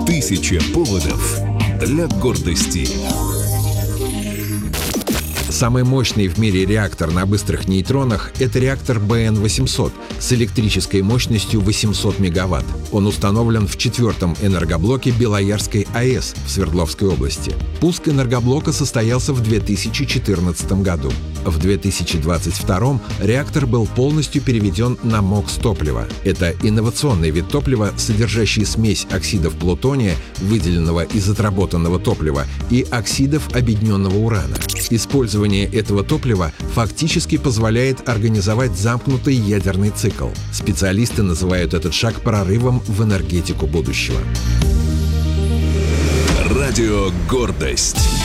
Тысяча поводов для гордости. Самый мощный в мире реактор на быстрых нейтронах – это реактор БН-800 с электрической мощностью 800 мегаватт. Он установлен в 4-м энергоблоке Белоярской АЭС в Свердловской области. Пуск энергоблока состоялся в 2014 году. В 2022 реактор был полностью переведен на МОКС-топливо. Это инновационный вид топлива, содержащий смесь оксидов плутония, выделенного из отработанного топлива, и оксидов объединенного урана. Использование этого топлива фактически позволяет организовать замкнутый ядерный цикл. Специалисты называют этот шаг прорывом в энергетику будущего. Радио «Гордость».